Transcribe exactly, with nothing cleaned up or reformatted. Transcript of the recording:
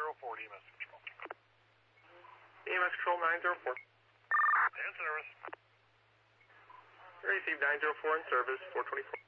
zero four to E M S Control. E M S Control nine zero four. In service. Received nine zero four in service, four twenty-four.